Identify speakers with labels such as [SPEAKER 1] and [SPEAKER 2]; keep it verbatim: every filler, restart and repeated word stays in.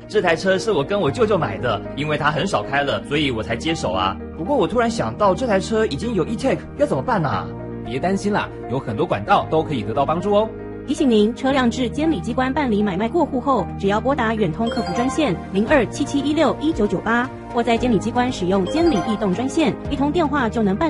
[SPEAKER 1] 这台车是我跟我舅舅买的，因为他很少开了，所以我才接手啊。不过我突然想到，这台车已经有 E-Tech， 要怎么办啊？
[SPEAKER 2] 别担心啦，有很多管道都可以得到帮助哦。
[SPEAKER 3] 提醒您，车辆至监理机关办理买卖过户后，只要拨打远通客服专线零二七七一六一九九八，或在监理机关使用监理易动专线，一通电话就能办。